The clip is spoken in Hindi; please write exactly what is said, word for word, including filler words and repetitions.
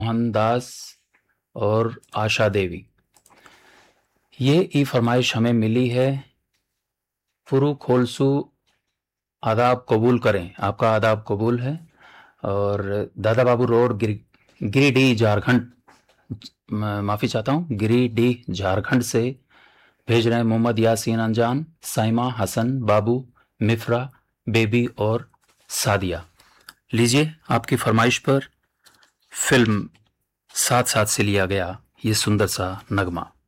मोहनदास और आशा देवी। ये ई फरमाइश हमें मिली है। फुरू खोलसू आदाब कबूल करें, आपका आदाब कबूल है। और दादा बाबू रोड गिर गिरिडीह झारखंड, माफ़ी चाहता हूँ, गिरिडीह झारखंड से भेज रहे हैं मोहम्मद यासीन अनजान, साइमा, हसन, बाबू, मिफ्रा, बेबी और सादिया। लीजिए आपकी फरमाइश पर फिल्म साथ साथ से लिया गया ये सुंदर सा नगमा।